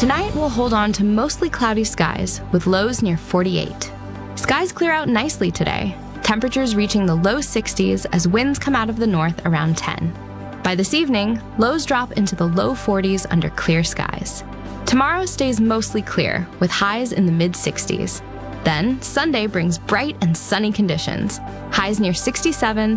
Tonight, we'll hold on to mostly cloudy skies with lows near 48. Skies clear out nicely today, temperatures reaching the low 60s as winds come out of the north around 10. By this evening, lows drop into the low 40s under clear skies. Tomorrow stays mostly clear, with highs in the mid-60s. Then, Sunday brings bright and sunny conditions, highs near 67